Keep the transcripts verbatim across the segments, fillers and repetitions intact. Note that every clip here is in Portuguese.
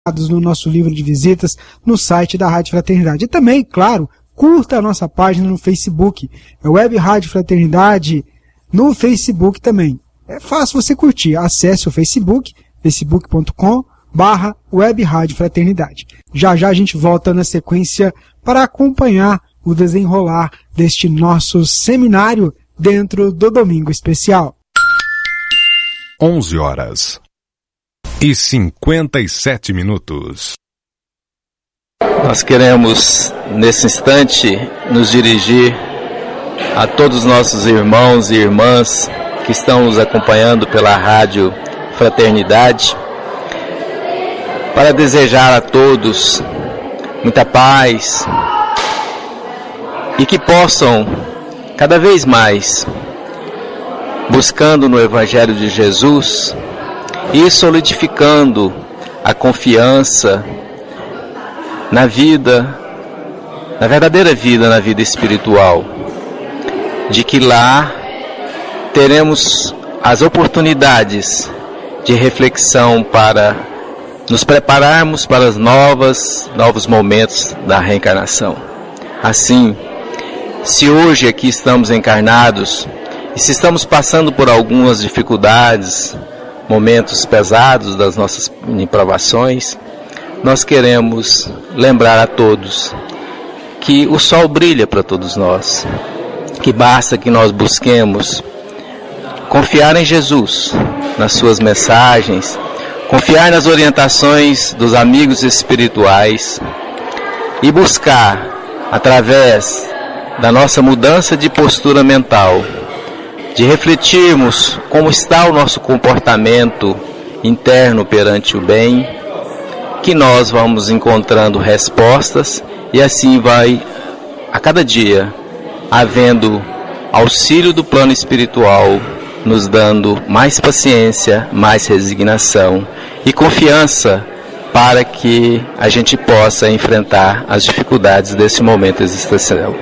no nosso livro de visitas, no site da Rádio Fraternidade. E também, claro, curta a nossa página no Facebook, é Web Rádio Fraternidade, no Facebook também. É fácil você curtir, acesse o Facebook, facebook ponto com barra Web Rádio Fraternidade. Já já a gente volta na sequência para acompanhar o desenrolar deste nosso seminário dentro do Domingo Especial. onze horas e cinquenta e sete minutos. Nós queremos, nesse instante, nos dirigir a todos os nossos irmãos e irmãs que estão nos acompanhando pela Rádio Fraternidade, para desejar a todos muita paz e que possam, cada vez mais, buscando no Evangelho de Jesus e solidificando a confiança na vida, na verdadeira vida, na vida espiritual, de que lá teremos as oportunidades de reflexão para nos prepararmos para os novas, novos momentos da reencarnação. Assim, se hoje aqui estamos encarnados e se estamos passando por algumas dificuldades, momentos pesados das nossas provações, nós queremos lembrar a todos que o sol brilha para todos nós, que basta que nós busquemos confiar em Jesus, nas suas mensagens, confiar nas orientações dos amigos espirituais e buscar, através da nossa mudança de postura mental, de refletirmos como está o nosso comportamento interno perante o bem, que nós vamos encontrando respostas e assim vai, a cada dia, havendo auxílio do plano espiritual, nos dando mais paciência, mais resignação e confiança para que a gente possa enfrentar as dificuldades desse momento existencial.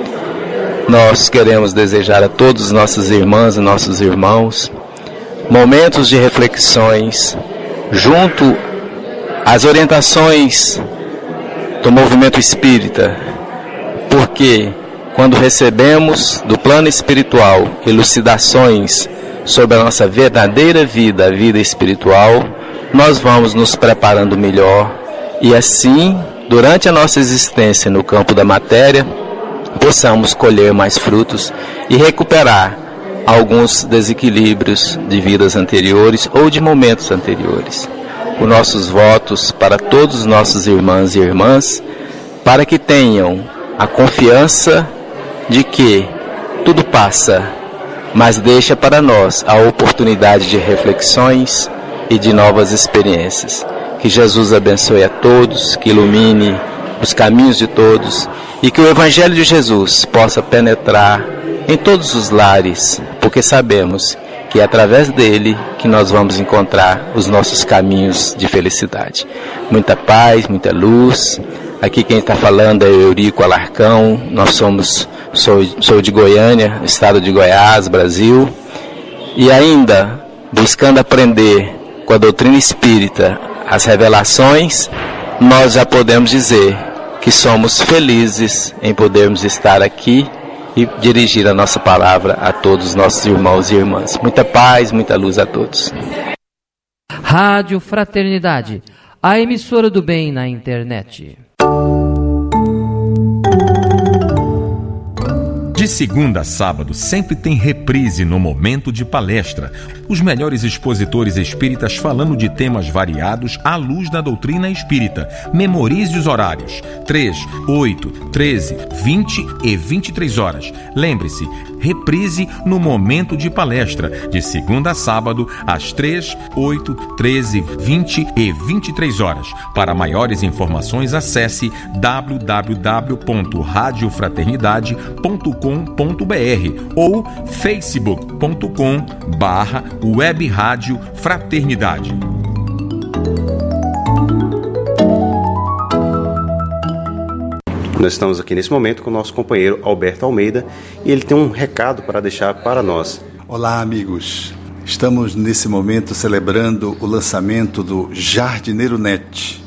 Nós queremos desejar a todos os nossos irmãs e nossos irmãos momentos de reflexões junto às orientações do movimento espírita, porque quando recebemos do plano espiritual elucidações sobre a nossa verdadeira vida, a vida espiritual, nós vamos nos preparando melhor e assim, durante a nossa existência no campo da matéria, possamos colher mais frutos e recuperar alguns desequilíbrios de vidas anteriores ou de momentos anteriores. Os nossos votos para todos os nossos irmãos e irmãs, para que tenham a confiança de que tudo passa, mas deixa para nós a oportunidade de reflexões e de novas experiências. Que Jesus abençoe a todos, que ilumine os caminhos de todos e que o Evangelho de Jesus possa penetrar em todos os lares, porque sabemos que é através dele que nós vamos encontrar os nossos caminhos de felicidade. Muita paz, muita luz. Aqui quem está falando é Eurico Alarcão, nós somos, sou, sou de Goiânia, estado de Goiás, Brasil, e ainda buscando aprender com a doutrina espírita as revelações, nós já podemos dizer que somos felizes em podermos estar aqui e dirigir a nossa palavra a todos os nossos irmãos e irmãs. Muita paz, muita luz a todos. Rádio Fraternidade, a emissora do bem na internet. De segunda a sábado, sempre tem reprise no momento de palestra. Os melhores expositores espíritas falando de temas variados à luz da doutrina espírita. Memorize os horários: três, oito, treze, vinte e vinte e três horas. Lembre-se, reprise no momento de palestra, de segunda a sábado, às três, oito, treze, vinte e vinte e três horas. Para maiores informações, acesse w w w ponto rádio fraternidade ponto com ponto b r ou facebook ponto com barra web rádio fraternidade. Nós estamos aqui nesse momento com o nosso companheiro Alberto Almeida e ele tem um recado para deixar para nós. Olá, amigos. Estamos nesse momento celebrando o lançamento do Jardineiro Net,